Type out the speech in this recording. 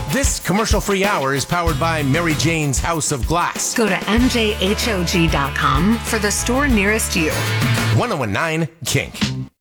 This commercial-free hour is powered by Mary Jane's House of Glass. Go to mjhog.com for the store nearest you. 1019 Kink.